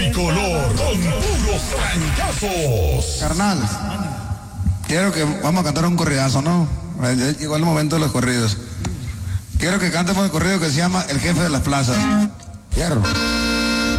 Color con puros trancazos. Carnal, quiero que vamos a cantar un corridazo, ¿no? Llegó el momento de los corridos. Quiero que cantemos el corrido que se llama El Jefe de las Plazas. Hierro.